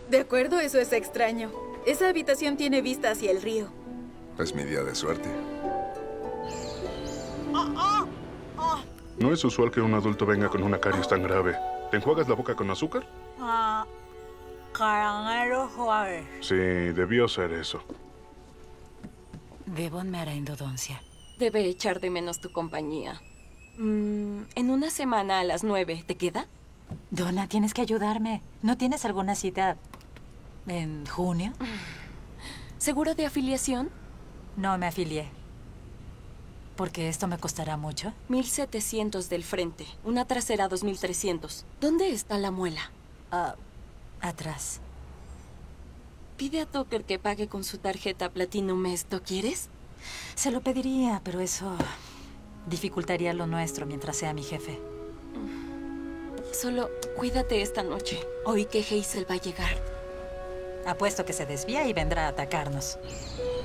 De acuerdo, eso es extraño. Esa habitación tiene vista hacia el río. Es mi día de suerte. No es usual que un adulto venga con una caries tan grave. ¿Te enjuagas la boca con azúcar? Caramelo suave. Sí, debió ser eso. Devon me hará endodoncia. Debe echar de menos tu compañía. En una semana a las 9, ¿te queda? Donna, tienes que ayudarme. ¿No tienes alguna cita en junio? ¿Seguro de afiliación? No me afilié. ¿Porque esto me costará mucho? 1,700 del frente. Una trasera 2,300. ¿Dónde está la muela? Atrás. Pide a Tucker que pague con su tarjeta Platinum esto, ¿quieres? Se lo pediría, pero eso dificultaría lo nuestro mientras sea mi jefe. Solo cuídate esta noche. Oí que Hazel va a llegar. Apuesto que se desvía y vendrá a atacarnos.